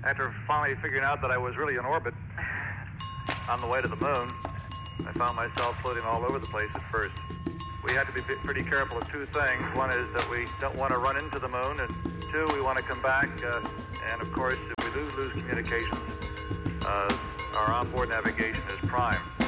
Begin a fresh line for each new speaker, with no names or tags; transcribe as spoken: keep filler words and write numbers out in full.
After finally figuring out that I was really in orbit on the way to the moon, I found myself floating all over the place at first. We had to be pretty careful of two things. One is that we don't want to run into the moon, and two, we want to come back. Uh, and of course, if we do lose communications, uh, our onboard navigation is prime.